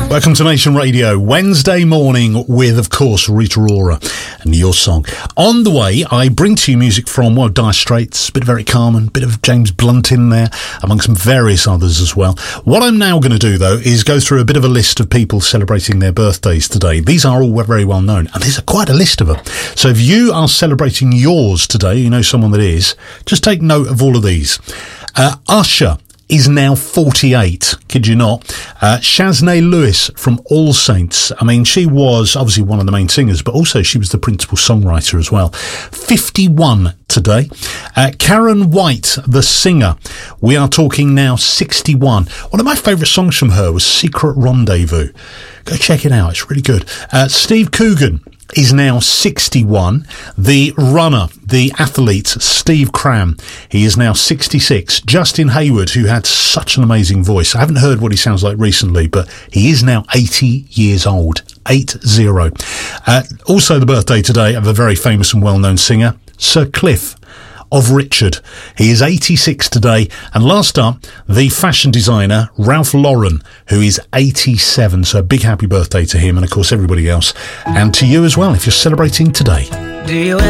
Welcome to Nation Radio, Wednesday morning with, of course, Rita Ora and your song. On the way, I bring to you music from, well, Dire Straits, a bit of Eric Carmen, a bit of James Blunt in there, among some various others as well. What I'm now going to do, though, is go through a bit of a list of people celebrating their birthdays today. These are all very well known, and there's quite a list of them. So if you are celebrating yours today, you know someone that is, just take note of all of these. Usher is now 48, kid you not. Shaznay Lewis from All Saints. I mean, she was obviously one of the main singers, but also she was the principal songwriter as well. 51 today. Karen White, the singer. We are talking now 61. One of my favourite songs from her was Secret Rendezvous. Go check it out. It's really good. Steve Coogan is now 61. The runner, the athlete, Steve Cram, he is now 66. Justin Hayward, who had such an amazing voice. I haven't heard what he sounds like recently, but he is now 80 years old. 80. Also the birthday today of a very famous and well-known singer, Sir Cliff of Richard. He is 86 today. And last up, the fashion designer Ralph Lauren, who is 87. So a big happy birthday to him and, of course, everybody else. And to you as well, if you're celebrating today.